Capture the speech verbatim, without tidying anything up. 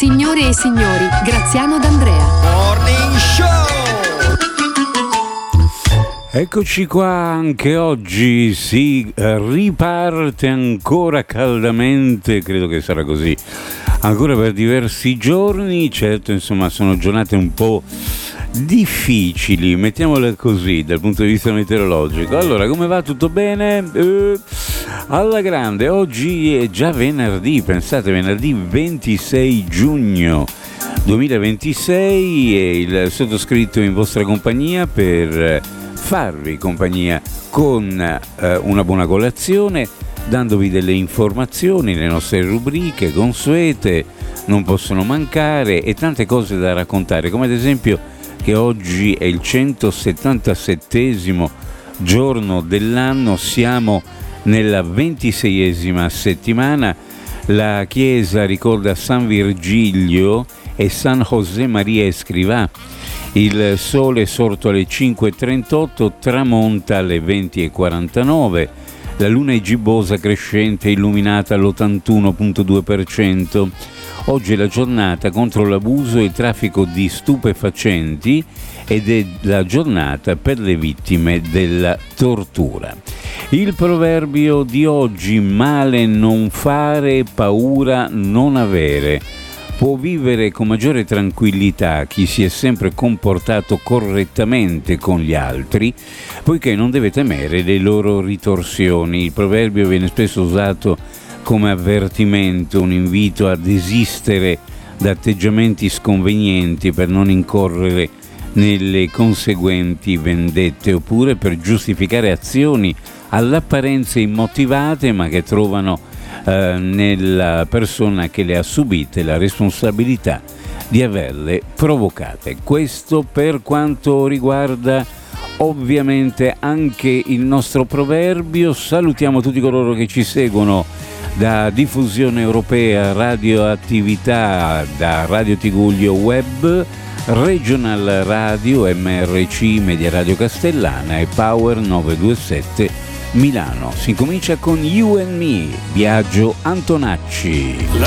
Signore e signori, Graziano D'Andrea. Morning Show! Eccoci qua, anche oggi si riparte ancora caldamente, credo che sarà così ancora per diversi giorni. Certo, insomma, sono giornate un po' difficili, mettiamole così, dal punto di vista meteorologico. Allora, come va? Tutto bene? Eh, alla grande, oggi è già venerdì, pensate, venerdì ventisei giugno duemilaventisei, e il sottoscritto in vostra compagnia per farvi compagnia con eh, una buona colazione, dandovi delle informazioni, le nostre rubriche consuete non possono mancare e tante cose da raccontare, come ad esempio che oggi è il centosettantasettesimo giorno dell'anno, siamo nella ventiseiesima settimana. La Chiesa ricorda San Virgilio e San José Maria Escrivá. Il sole è sorto alle cinque e trentotto, tramonta alle venti e quarantanove. La luna è gibbosa crescente, illuminata all'ottantuno virgola due per cento. Oggi è la giornata contro l'abuso e il traffico di stupefacenti ed è la giornata per le vittime della tortura. Il proverbio di oggi: male non fare, paura non avere. Può vivere con maggiore tranquillità chi si è sempre comportato correttamente con gli altri, poiché non deve temere le loro ritorsioni. Il proverbio viene spesso usato come avvertimento, un invito a desistere da atteggiamenti sconvenienti per non incorrere nelle conseguenti vendette, oppure per giustificare azioni all'apparenza immotivate ma che trovano eh, nella persona che le ha subite la responsabilità di averle provocate. Questo per quanto riguarda ovviamente anche il nostro proverbio. Salutiamo tutti coloro che ci seguono da Diffusione Europea, Radioattività, da Radio Tigullio Web, Regional Radio, M R C, Media Radio Castellana e Power novecentoventisette Milano. Si incomincia con You and Me, Biagio Antonacci.